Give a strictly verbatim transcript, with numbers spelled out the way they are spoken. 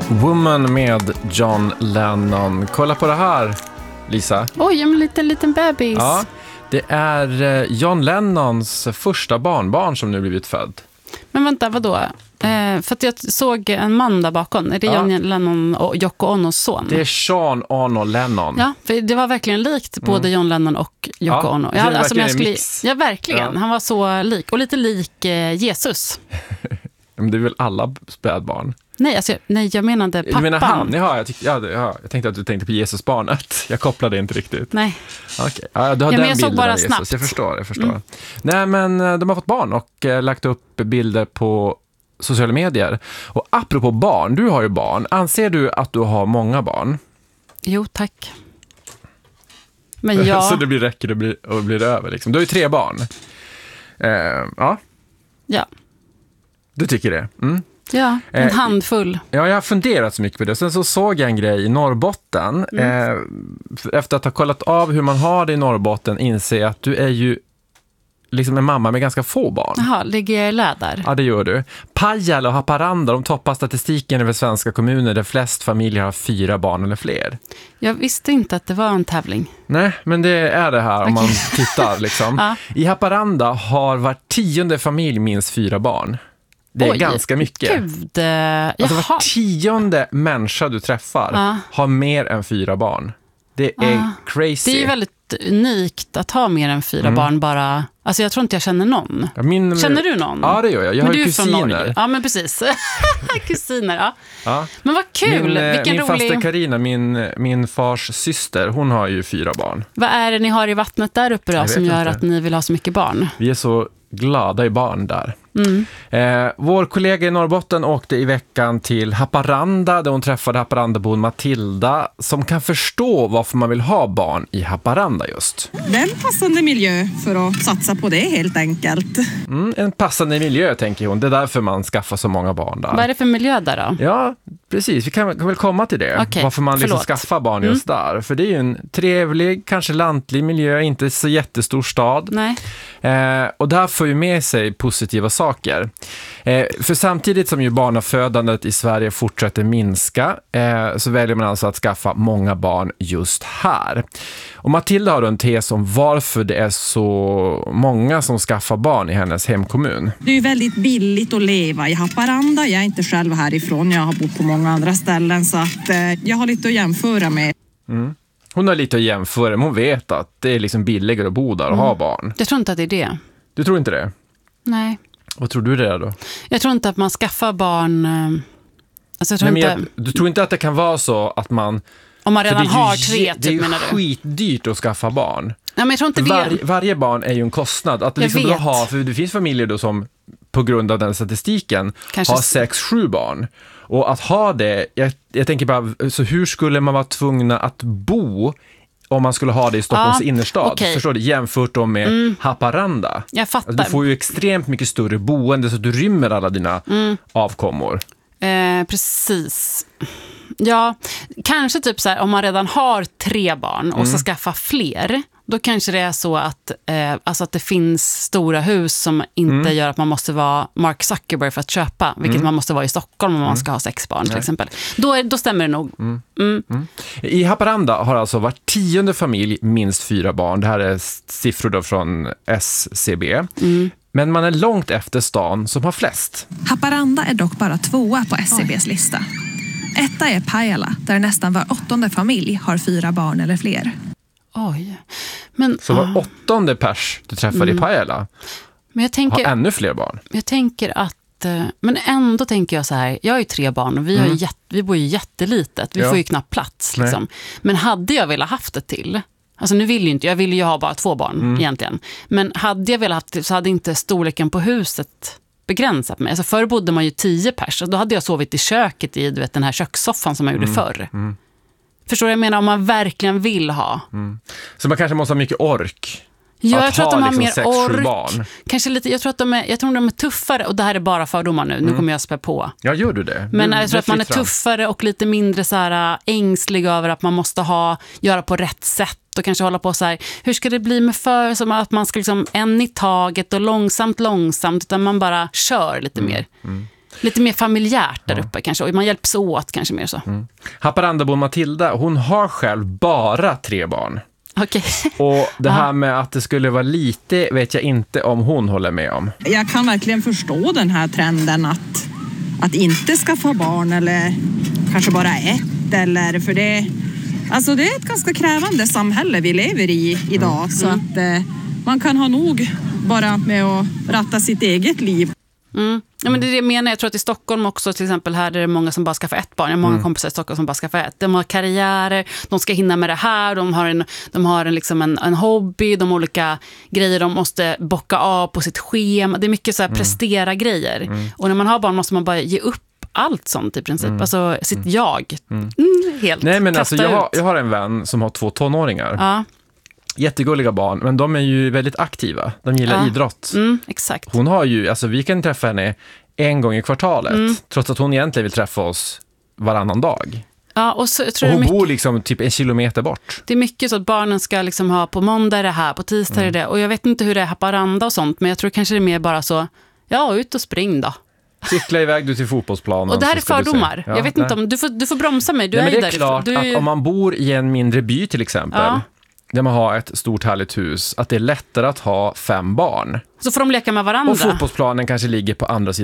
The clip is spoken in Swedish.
Woman med John Lennon. Kolla på det här, Lisa. Oj, en liten, liten bebis. Ja, det är John Lennons första barnbarn som nu blivit född. Men vänta, vadå? Eh, för att jag såg en man där bakom. Är det ja. John Lennon och Yoko Onos son? Det är Sean Ono Lennon. Ja, för det var verkligen likt både mm. John Lennon och Yoko ja, Ono. Ja, alltså, jag skulle, ja, verkligen. Ja. Han var så lik. Och lite lik eh, Jesus. Men det är väl alla spädbarn? Nej, alltså, nej, jag menade pappan. Du menar han? Ja, jag, tyck, ja, ja, jag tänkte att du tänkte på Jesusbarnet. Jag kopplade inte riktigt. Nej. Okej. Ja, du har ja, den jag såg bara snabbt. Jesus. Jag förstår, jag förstår. Mm. Nej, men de har fått barn och eh, lagt upp bilder på sociala medier. Och apropå barn, du har ju barn. Anser du att du har många barn? Jo, tack. Men jag... Så det blir räcker och blir, och blir över liksom. Du har ju tre barn. Eh, ja. Ja. Du tycker det? Mm. Ja, en eh, handfull. Ja, jag har funderat så mycket på det. Sen så såg jag en grej i Norrbotten. Mm. Eh, efter att ha kollat av hur man har det i Norrbotten inser jag att du är ju liksom en mamma med ganska få barn. Jaha, ligger jag i läder? Ja, det gör du. Pajala och Haparanda, de toppar statistiken över svenska kommuner där flest familjer har fyra barn eller fler. Jag visste inte att det var en tävling. Nej, men det är det här om okay. man tittar liksom. Ja. I Haparanda har var tionde familj minst fyra barn. Det är Oj, ganska mycket. Gud, alltså var tionde människa du träffar ja. har mer än fyra barn. Det är ja. crazy. Det är väldigt unikt att ha mer än fyra mm. barn bara. Alltså jag tror inte jag känner någon. Ja, min, känner du någon? Ja, det gör jag. Jag men har du kusiner. Ja, men precis. kusiner, ja. ja. Men vad kul. Min, Vilken min rolig... faster Carina, min, min fars syster, hon har ju fyra barn. Vad är det ni har i vattnet där uppe då som gör inte. att ni vill ha så mycket barn? Vi är så glada i barn där. Mm. Eh, vår kollega i Norrbotten åkte i veckan till Haparanda där hon träffade Haparandabon Matilda som kan förstå varför man vill ha barn i Haparanda just. Det är en passande miljö för att satsa på det helt enkelt. Mm, en passande miljö tänker hon. Det är därför man skaffar så många barn där. Vad är det för miljö där då? Ja, precis. Vi kan, kan väl komma till det. Okay, varför man liksom skaffar barn just mm. där. För det är ju en trevlig, kanske lantlig miljö, inte så jättestor stad. Nej. Eh, och där får ju med sig positiva saker. Eh, för samtidigt som ju barnafödandet i Sverige fortsätter minska eh, så väljer man alltså att skaffa många barn just här. Och Matilda har en tes om varför det är så många som skaffar barn i hennes hemkommun. Det är ju väldigt billigt att leva i Haparanda. Jag är inte själv härifrån, jag har bott på många andra ställen så att eh, jag har lite att jämföra med. Mm. Hon har lite att jämföra, men hon vet att det är liksom billigare att bo där och mm. ha barn. Jag tror inte att det är det. Du tror inte det? Nej. Vad tror du det är då? Jag tror inte att man skaffar barn... Alltså jag tror Nej, inte... jag, du tror inte att det kan vara så att man... Om man redan har tre, typ, menar du? Det är ju skitdyrt att skaffa barn. Nej, men jag tror inte Var, det. Varje barn är ju en kostnad. Att liksom vet. Ha, för det finns familjer då som på grund av den statistiken Kanske... har sex, sju barn. Och att ha det... Jag, jag tänker bara, så hur skulle man vara tvungna att bo... om man skulle ha det i Stockholms ja, innerstad. Okay. Förstår du? Jämfört då med mm. Haparanda. Jag fattar. Alltså, du får ju extremt mycket större boende så att du rymmer alla dina mm. avkommor. Eh, precis. Ja, kanske typ så här, om man redan har tre barn och mm. ska skaffa fler, då kanske det är så att, eh, alltså att det finns stora hus som inte mm. gör att man måste vara Mark Zuckerberg för att köpa, vilket mm. man måste vara i Stockholm om man ska ha sex barn till Nej. exempel. Då, är, då stämmer det nog. Mm. Mm. Mm. I Haparanda har alltså var tionde familj minst fyra barn. Det här är siffror då från S C B. Mm. Men man är långt efter stan som har flest. Haparanda är dock bara tvåa på S C B:s lista. Etta är Pajala, där nästan var åttonde familj har fyra barn eller fler. Oj. Men, så var åttonde pers du träffade mm. i Pajala men jag tänker, har ännu fler barn. Jag tänker att, men ändå tänker jag så här, jag har ju tre barn och vi, mm. har jätt, vi bor ju jättelitet. Vi ja. får ju knappt plats. Liksom. Men hade jag velat haft det till, alltså nu vill ju inte, jag vill ju ha bara två barn mm. egentligen. Men hade jag velat haft det så hade inte storleken på huset begränsat mig. Alltså förr bodde man ju tio pers och då hade jag sovit i köket i du vet, den här kökssoffan som man gjorde mm. förr. Mm. Förstår du? Jag menar om man verkligen vill ha. Mm. Så man kanske måste ha mycket ork. Ja, att jag tror ha, att de har liksom mer sex, ork. Barn. Kanske lite, jag tror att de är, jag tror de är tuffare och det här är bara fördomar nu. Mm. Nu kommer jag spä på. Ja, gör du det? Men du, jag tror att man är tuffare och lite mindre så här ängslig över att man måste ha göra på rätt sätt och kanske hålla på så här, hur ska det bli med för som att man ska liksom en i taget och långsamt långsamt utan man bara kör lite mm. mer. Mm. Lite mer familjärt där uppe kanske. Och man hjälps åt kanske mer så. Mm. Haparandabon Matilda, hon har själv bara tre barn. Okej. Och det här med att det skulle vara lite vet jag inte om hon håller med om. Jag kan verkligen förstå den här trenden att, att inte skaffa barn eller kanske bara ett. Eller, för det, alltså det är ett ganska krävande samhälle vi lever i idag. Mm. Så att eh, man kan ha nog bara med att ratta sitt eget liv. Mm. Ja, men det är det jag menar. Jag tror att i Stockholm också till exempel här är det många som bara skaffar ett barn. Jag har många mm. kompisar i Stockholm som bara skaffar ett. De har karriärer, de ska hinna med det här, de har en, de har en, liksom en, en hobby, de har olika grejer de måste bocka av på sitt schema. Det är mycket så här mm. prestera grejer. Mm. Och när man har barn måste man bara ge upp allt sånt i princip. Mm. Alltså sitt mm. jag. Mm. Mm, helt. Nej, men alltså, jag, har, jag har en vän som har två tonåringar. Ja. Jättegulliga barn, men de är ju väldigt aktiva. De gillar ja. idrott. Mm, exakt. Hon har ju, alltså vi kan träffa henne en gång i kvartalet, mm. trots att hon egentligen vill träffa oss varannan dag. Ja, och så, jag tror och hon det mycket, bor liksom typ en kilometer bort. Det är mycket så att barnen ska liksom ha på måndag är det här, på tisdag mm. är det. Och jag vet inte hur det är Haparanda och sånt, men jag tror kanske det är mer bara så, ja, ut och spring då. Cykla iväg du till fotbollsplanen. Och det här är fördomar. Ja, jag vet nej. inte om, du får, du får bromsa mig, du nej, är, men det är därifrån. klart du är att om man bor i en mindre by till exempel, ja. där man har ett stort härligt hus, att det är lättare att ha fem barn. Så får de leka med varandra. Och fotbollsplanen kanske ligger på andra sidan